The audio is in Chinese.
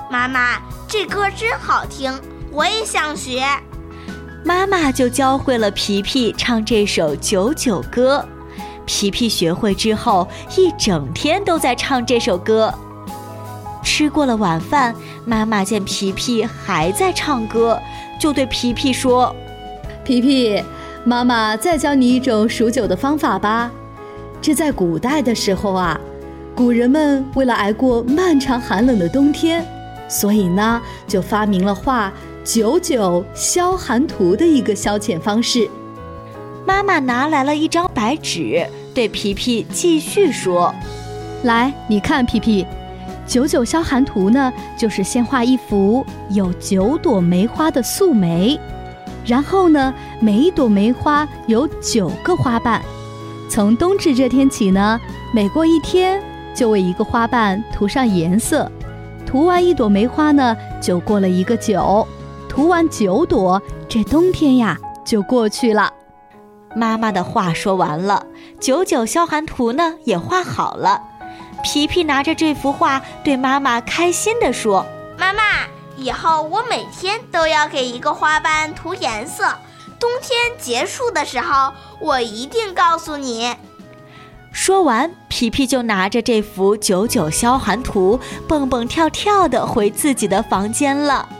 妈妈，这歌真好听，我也想学。 妈妈就教会了皮皮唱这首九九歌。皮皮学会之后，一整天都在唱这首歌。吃过了晚饭，妈妈见皮皮还在唱歌，就对皮皮说： 皮皮，妈妈再教你一种数九的方法吧。这在古代的时候啊，古人们为了挨过漫长寒冷的冬天，所以呢，就发明了画九九消寒图的一个消遣方式。 妈妈拿来了一张白纸，对皮皮继续说： 来，你看皮皮，九九消寒图呢，就是先画一幅有9朵梅花的素梅，然后呢，每一朵梅花有9个花瓣。从冬至这天起呢，每过一天就为一个花瓣涂上颜色，涂完一朵梅花呢，就过了一个9，涂完9朵，这冬天呀就过去了。 妈妈的话说完了，九九消寒图呢也画好了。皮皮拿着这幅画对妈妈开心地说： 妈妈，以后我每天都要给一个花瓣涂颜色，冬天结束的时候我一定告诉你。 说完，皮皮就拿着这幅九九消寒图蹦蹦跳跳地回自己的房间了。